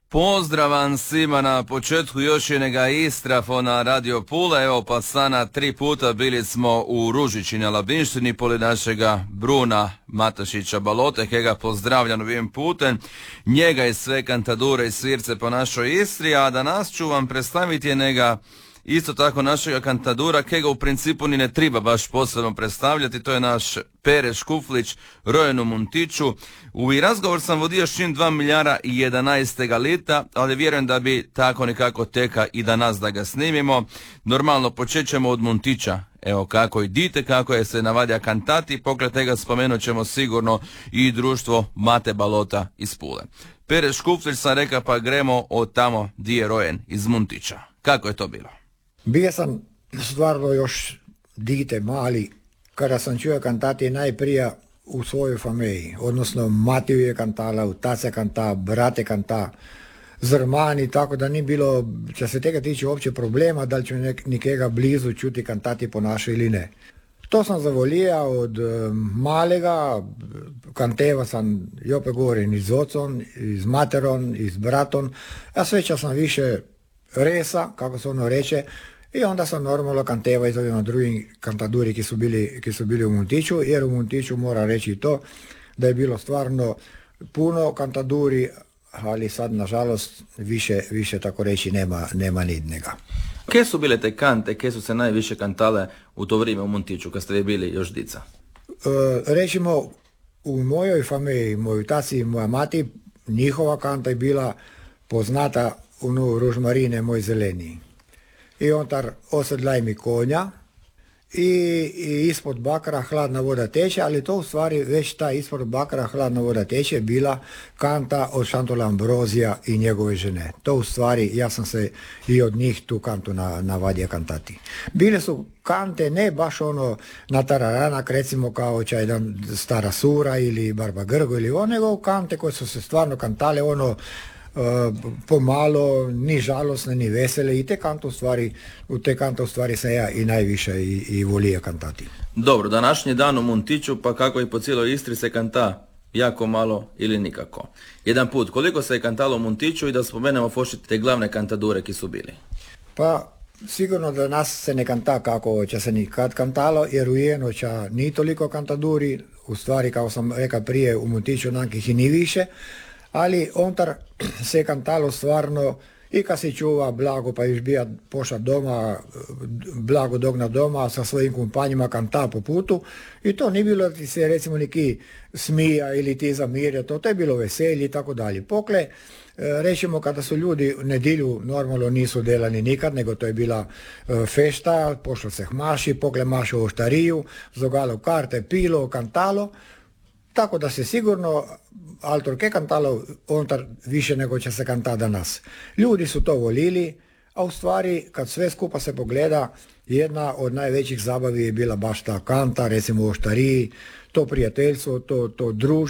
Pozdravan svima na početku još jednoga Istrafa na Radio Pula. Evo pa sana 3 puta bili smo u Ružići na Labinštini pored našega Bruna Matašića Balote, kega pozdravljam ovim putem. Njega i sve kantadure i svirce po našoj Istri, a danas ću vam predstaviti njega isto tako našega kantadura, kega u principu ni ne treba baš posebno predstavljati. To je naš Pere Škuflić, rojen u Muntiću. U razgovor sam vodio s njim 2011. lita, ali vjerujem da bi tako nekako teka i danas da ga snimimo. Normalno počećemo od Muntića. Evo kako i dite, kako je se navadja kantati, pokraj tega spomenut ćemo sigurno i društvo Mate Balota iz Pule. Pere Škuflić sam reka pa gremo od tamo di je rojen, iz Muntića. Kako je to bilo? Bio sam stvarno još dite mali kada sam čuo kantati najprije u svojoj familiji, odnosno Matiju je kantala, tace kanta, brate kanta, zrmani, tako da nije bilo, če se tega tiče uopće problema, da li ću nekega blizu čuti kantati po našoj ili ne. To sam zavolija od malega, kanteva sam, opet govorim, i z ocom, i z materom, i z bratom, a sveća sam više resa, kako se ono reče, i onda sam normalno kanteva iz ovima drugim kantaduri ki su bili u Muntiću, jer u Muntiću mora reći to da je bilo stvarno puno kantaduri, ali sad nažalost više tako reći nema nidnega. Kje su bile te kante, kje su se najviše kantale u to vrijeme u Muntiću, kad ste vi bili još dica? Rečimo, u mojoj familiji, moj taci i moja mati, njihova kanta je bila poznata u Ružmarine, moj zeleni. I on tar osedlaj mi konja i ispod bakra hladna voda teče, ali to u stvari već ta ispod bakra hladna voda teče bila kanta od Šantola Ambrozija i njegove žene. To u stvari, ja sam se i od njih tu kantu navadio kantati. Bile su kante ne baš ono na tararanak, recimo kao jedan Stara Sura ili Barba Grgo ili ono, nego kante koje su se stvarno kantale ono pomalo, ni žalosne, ni vesele, i u te kante u stvari sam ja i najviše i volio kantati. Dobro, današnji dan u Muntiću, pa kako i po cijeloj Istri se kanta jako malo ili nikako. Jedan put, koliko se je kantalo u Muntiću i da spomenemo fošiti te glavne kantadure ki su bili? Pa sigurno da nas se ne kanta kako će se nikad kantalo, jer u Jenoća ni toliko kantaduri, u stvari kao sam rekao prije u Muntiću nakih i ni više, ali ontar se kantalo stvarno i kad se čuva blago pa još bija pošla doma, blago dogna doma sa svojim kompanjima kanta po putu, i to nije bilo da ti se recimo neki smija ili ti zamirja, to je bilo veselje i tako dalje. Pokle, rečemo kada su ljudi nedjelju normalno nisu delani nikad, nego to je bila fešta, pošlo se hmaši, pokle mašo u štariju, zogalo karte, pilo, kantalo, tako da se sigurno altorke kantalo ontar više nego će se kanta danas. Ljudi su to volili, a u stvari kad sve skupa se pogleda, jedna od najvećih zabavi je bila baš ta kanta, recimo u štariji, to prijateljstvo, to druženje.